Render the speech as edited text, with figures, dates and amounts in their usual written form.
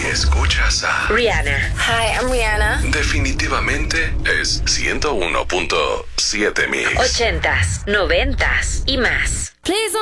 escuchas a Rihanna. Hi, I'm Rihanna. definitivamente es 101.7 Mix. 80s, 90s y más. Please